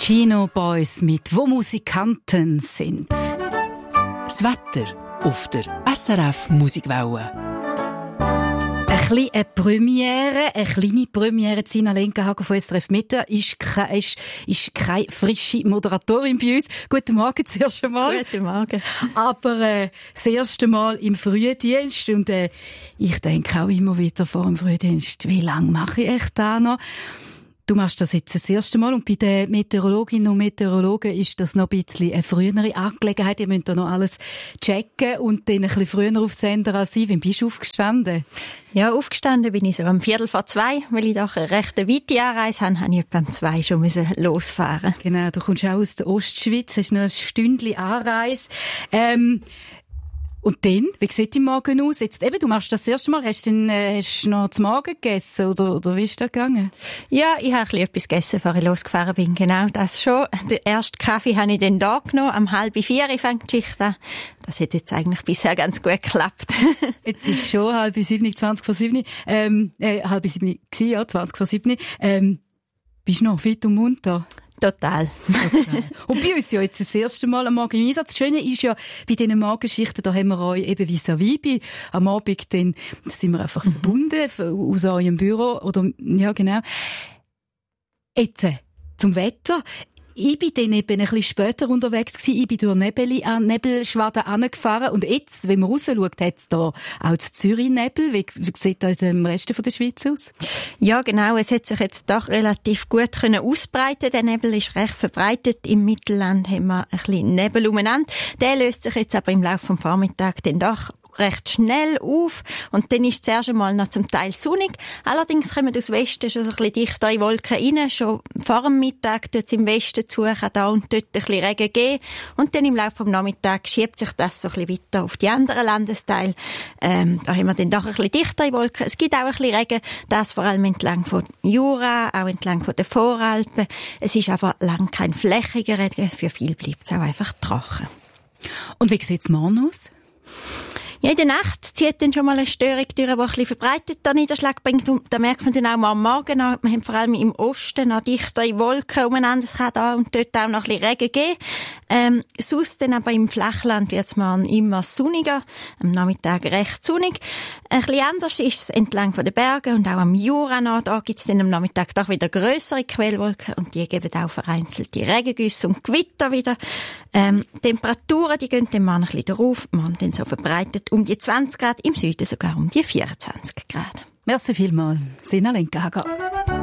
Chino Boys mit «Wo Musikanten sind». Das Wetter auf der SRF Musikwelle. Eine kleine Premiere. Zina Lenkenhagen von SRF Mitte ist keine frische Moderatorin bei uns. Guten Morgen zuerst einmal. Guten Morgen. Aber das erste Mal im Frühdienst. Und ich denke auch immer wieder vor dem Frühdienst, wie lange mache ich echt da noch? Du machst das jetzt das erste Mal und bei den Meteorologinnen und Meteorologen ist das noch ein bisschen eine frühere Angelegenheit. Ihr müsst da noch alles checken und dann ein bisschen früher auf Sender als ich. Wann bist du aufgestanden? Ja, aufgestanden bin ich so um 1:45, weil ich doch eine recht weite Anreise habe, habe ich etwa um 2 schon losfahren. Genau, du kommst auch aus der Ostschweiz, hast noch ein Stündchen Anreise. Und dann, wie sieht dein Morgen aus? Jetzt eben, du machst das erste Mal, hast du noch zu Morgen gegessen oder wie ist das gegangen? Ja, ich habe etwas gegessen, bevor ich losgefahren bin, genau, das schon. Den ersten Kaffee habe ich dann da genommen, um 3:30 fängt die Schicht an. Das hat jetzt eigentlich bisher ganz gut geklappt. Jetzt ist schon 6:30, 20:07, 6:30 gewesen, ja, 20:07. Bist du noch fit und munter? Total. Und bei uns ja jetzt das erste Mal am Morgen im Einsatz. Das Schöne ist ja, bei diesen Morgenschichten, da haben wir euch eben vis-à-vis. Am Abend dann, da sind wir einfach verbunden aus eurem Büro. Oder, ja, genau. Jetzt, zum Wetter. Ich bin dann eben ein bisschen später unterwegs gewesen. Ich bin durch Nebelschwaden angefahren. Und jetzt, wenn man rausschaut, hat es da auch zu Zürich Nebel. Wie sieht das im Rest der Schweiz aus? Ja, genau. Es hat sich jetzt doch relativ gut ausbreiten. Der Nebel ist recht verbreitet. Im Mittelland haben wir ein bisschen Nebel umeinander. Der löst sich jetzt aber im Laufe des Vormittags dann doch recht schnell auf und dann ist es zuerst einmal noch zum Teil sonnig. Allerdings kommen aus Westen schon so ein bisschen dichtere Wolken rein. Schon vor dem Mittag tut es im Westen zu, kann da und dort ein bisschen Regen geben. Und dann im Laufe des Nachmittags schiebt sich das so ein bisschen weiter auf die anderen Landesteile. Da haben wir dann doch ein bisschen dichtere Wolken. Es gibt auch ein bisschen Regen, das vor allem entlang von Jura, auch entlang von den Voralpen. Es ist aber lang kein flächiger Regen. Für viele bleibt es auch einfach trocken. Und wie sieht es morgen aus? Ja, in der Nacht zieht dann schon mal eine Störung durch, die ein bisschen verbreiteter Niederschlag bringt. Und da merkt man dann auch mal am Morgen an, wir haben vor allem im Osten noch dichtere Wolken umeinander. Es kann da und dort auch noch ein bisschen Regen geben. Sonst dann aber im Flachland wird es morgen immer sonniger. Am Nachmittag recht sonnig. Ein bisschen anders ist es entlang von den Bergen und auch am Jura noch. Da gibt es dann am Nachmittag doch wieder grössere Quellwolken und die geben auch vereinzelte Regengüsse und Gewitter wieder. Temperaturen, die gehen dann mal ein bisschen darauf. Man dann so verbreitet um die 20 Grad, im Süden sogar um die 24 Grad. Merci vielmals, Zina Lenkenhagen.